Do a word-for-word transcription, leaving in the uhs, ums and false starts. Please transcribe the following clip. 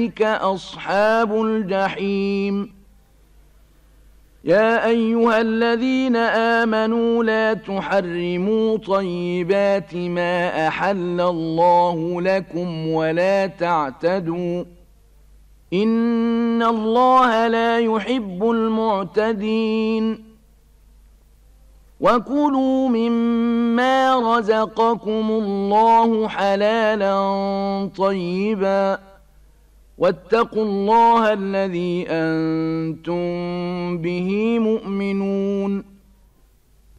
أولئك أصحاب الجحيم. يا أيها الذين آمنوا لا تحرموا طيبات ما أحل الله لكم ولا تعتدوا إن الله لا يحب المعتدين. وكلوا مما رزقكم الله حلالا طيبا واتقوا الله الذي أنتم به مؤمنون.